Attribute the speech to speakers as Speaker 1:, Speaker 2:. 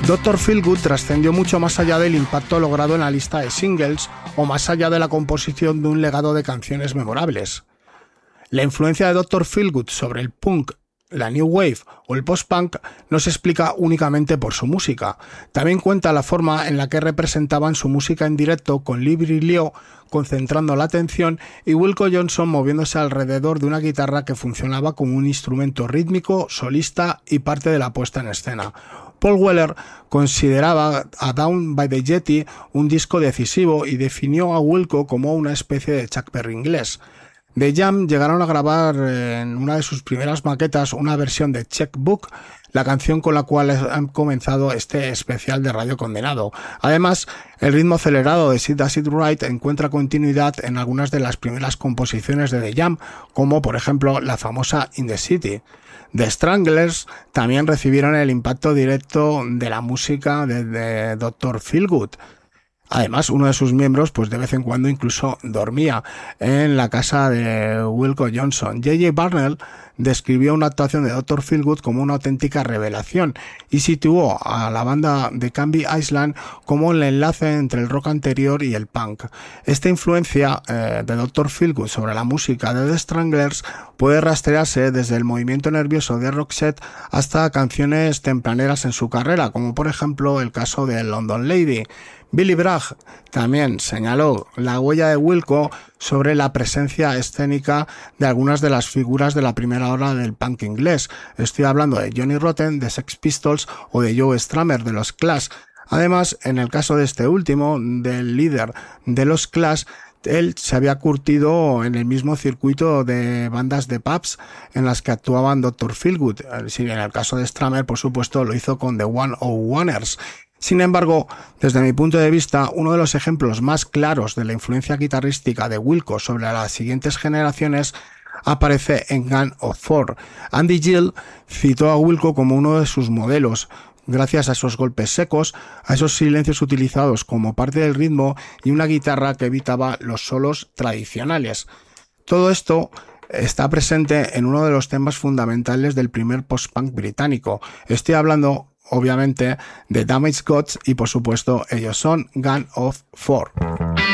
Speaker 1: Dr. Feelgood trascendió mucho más allá del impacto logrado en la lista de singles o más allá de la composición de un legado de canciones memorables. La influencia de Dr. Feelgood sobre el punk, la new wave o el post-punk no se explica únicamente por su música. También cuenta la forma en la que representaban su música en directo, con Lee Brilliot concentrando la atención y Wilco Johnson moviéndose alrededor de una guitarra que funcionaba como un instrumento rítmico, solista y parte de la puesta en escena. Paul Weller consideraba a Down by the Jetty un disco decisivo y definió a Wilco como una especie de Chuck Berry inglés. The Jam llegaron a grabar en una de sus primeras maquetas una versión de Checkbook, la canción con la cual han comenzado este especial de Radio Condenado. Además, el ritmo acelerado de Sid Does It Right encuentra continuidad en algunas de las primeras composiciones de The Jam, como por ejemplo la famosa In the City. The Stranglers también recibieron el impacto directo de la música de Dr. Feelgood. Además, uno de sus miembros, pues de vez en cuando incluso dormía en la casa de Wilco Johnson. J.J. Barnell describió una actuación de Dr. Feelgood como una auténtica revelación y situó a la banda de Canby Island como el enlace entre el rock anterior y el punk. Esta influencia de Dr. Feelgood sobre la música de The Stranglers puede rastrearse desde el movimiento nervioso de Roxette hasta canciones tempraneras en su carrera, como por ejemplo el caso de London Lady. Billy Bragg también señaló la huella de Wilco sobre la presencia escénica de algunas de las figuras de la primera ola del punk inglés. Estoy hablando de Johnny Rotten, de Sex Pistols o de Joe Strummer de los Clash. Además, en el caso de este último, del líder de los Clash, él se había curtido en el mismo circuito de bandas de pubs en las que actuaban Dr. Feelgood. En el caso de Strummer, por supuesto, lo hizo con The 101ers. Sin embargo, desde mi punto de vista, uno de los ejemplos más claros de la influencia guitarrística de Wilco sobre las siguientes generaciones aparece en Gun of Four. Andy Gill citó a Wilco como uno de sus modelos, gracias a esos golpes secos, a esos silencios utilizados como parte del ritmo y una guitarra que evitaba los solos tradicionales. Todo esto está presente en uno de los temas fundamentales del primer post-punk británico. Estoy hablando obviamente de Damaged Goods y por supuesto ellos son Gun of Four.